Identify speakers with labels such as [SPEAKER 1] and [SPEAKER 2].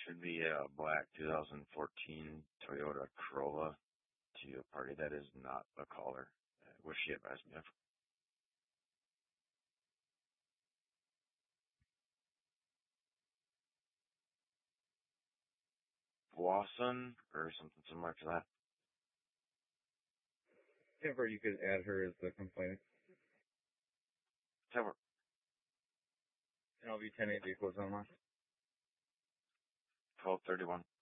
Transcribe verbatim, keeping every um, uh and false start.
[SPEAKER 1] Should be a black two thousand fourteen Toyota Corolla to a party that is not a caller. I wish she advised me of. Lawson or something similar to that.
[SPEAKER 2] Yeah, or you could add her as the complainant.
[SPEAKER 1] Tell her.
[SPEAKER 2] And I'll be ten eight vehicles online.
[SPEAKER 1] twelve thirty-one.